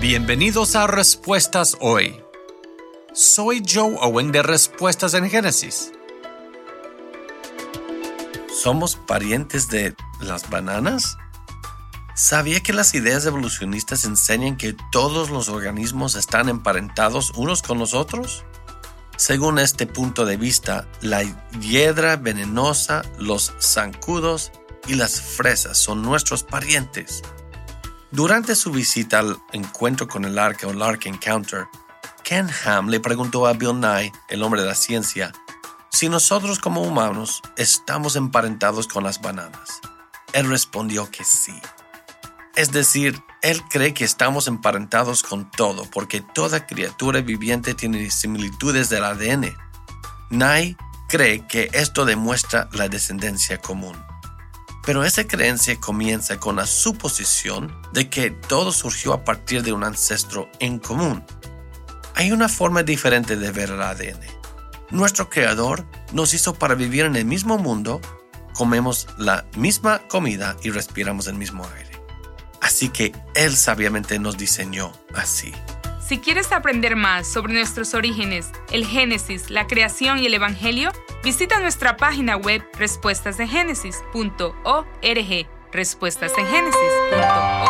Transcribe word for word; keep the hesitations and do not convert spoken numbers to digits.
Bienvenidos a Respuestas Hoy. Soy Joe Owen de Respuestas en Génesis. ¿Somos parientes de las bananas? ¿Sabía que las ideas evolucionistas enseñan que todos los organismos están emparentados unos con los otros? Según este punto de vista, la hiedra venenosa, los zancudos y las fresas son nuestros parientes. Durante su visita al encuentro con el arca o el Ark Encounter, Ken Ham le preguntó a Bill Nye, el hombre de la ciencia, si nosotros como humanos estamos emparentados con las bananas. Él respondió que sí. Es decir, él cree que estamos emparentados con todo porque toda criatura viviente tiene similitudes del A D N. Nye cree que esto demuestra la descendencia común. Pero esa creencia comienza con la suposición de que todo surgió a partir de un ancestro en común. Hay una forma diferente de ver el A D N. Nuestro Creador nos hizo para vivir en el mismo mundo, comemos la misma comida y respiramos el mismo aire. Así que Él sabiamente nos diseñó así. Si quieres aprender más sobre nuestros orígenes, el Génesis, la creación y el Evangelio, visita nuestra página web respuestas en génesis punto org. respuestas en génesis punto org